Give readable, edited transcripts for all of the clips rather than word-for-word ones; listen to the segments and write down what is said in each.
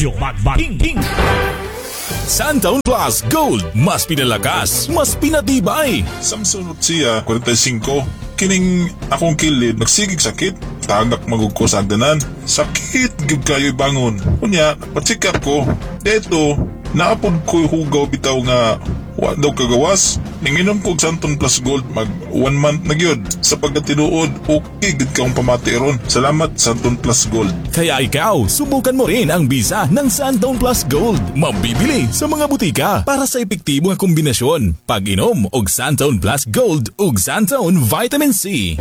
Radyo Bagbaking. Santaon Plus Gold, mas pinalakas, mas pinatibay. Samsung siya, 45. Kining akong kilid, nagsigig sakit. Tagak magugko sa agdanan. Sakit, gib kayo'y bangon. Kunya, pacheck up ko. Deto, naapod ko'y hugaw bitaw nga wa daw kagawas. Ninginom ko Santon Plus Gold mag 1 month na gyud. Sa pagkatinuod, okay gid kaong pamati ron. Salamat Santon Plus Gold. Kaya ikaw, subukan mo rin ang bisa ng Santaon Plus Gold. Mabibili sa mga butika para sa epektibo nga kombinasyon. Pag-inom og Santaon Plus Gold ug Santaon Vitamin C.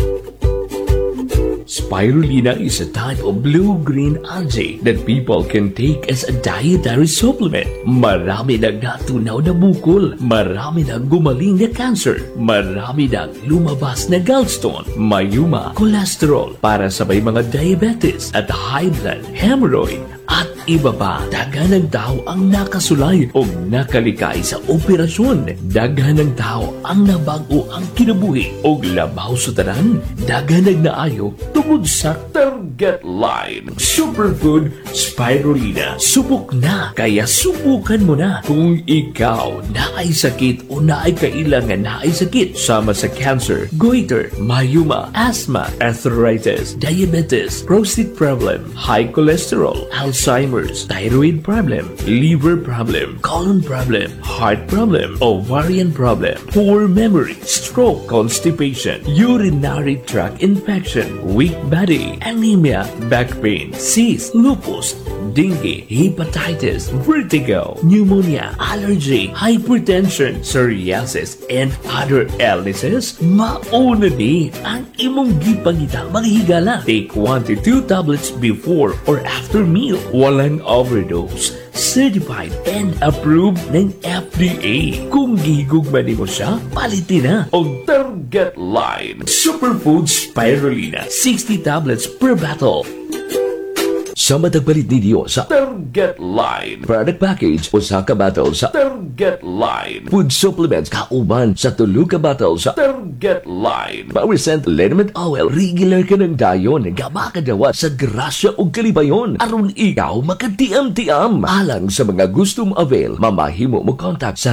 Spirulina is a type of blue-green algae that people can take as a dietary supplement. Marami nang natunaw na bukol, marami nang gumaling na cancer, marami nang lumabas na gallstone, mayuma, cholesterol para sa may mga diabetes at high blood, hemorrhoid, at iba pa. Daghan ng tao ang nakasulay o nakalikay sa operasyon. Daghan ng tao ang nabago ang kinabuhi o labaw sa tanan. Daghan ng naayo tungod sa target line. Superfood Spirulina. Subok na, kaya subukan mo na. Kung ikaw naay sakit o naay kailangan naay sakit sama sa cancer, goiter, mayuma, asthma, arthritis, diabetes, prostate problem, high cholesterol, Alzheimer's, thyroid problem, liver problem, colon problem, heart problem, ovarian problem, poor memory, stroke, constipation, urinary tract infection, weak body, anemia, back pain, cyst, lupus, dengue, hepatitis, vertigo, pneumonia, allergy, hypertension, psoriasis, and other illnesses, mauna ni ang imong gipangita maghigala. Take 1 to 2 tablets before or after meal. Walang overdose. Certified and approved ng FDA. Kung gihigugman mo siya, palitin na og target line. Superfood Spirulina. 60 tablets per bottle. Sa matagpalit ninyo sa Target Line. Product package o sa kabattle sa Target Line. Food supplements kauban sa tulo ka battle sa Target Line. Power Scent Liniment Oil. Regular ka ng dayon. Gabakadawa sa grasya o kalibayon. Aron ikaw makatiam-tiam. Alang sa mga gustong avail, mamahimo mo contact sa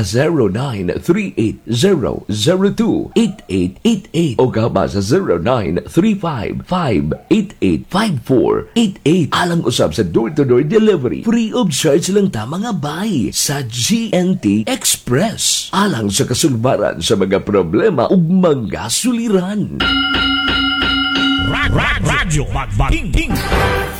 0938-002-8888 o gaba sa 0935-588-5488. Alang usab sa door-to-door delivery. Free of charge lang ta mga bay sa GNT Express. Alang sa kasulbaran sa mga problema ug mga suliran. Radyo Bagbaking.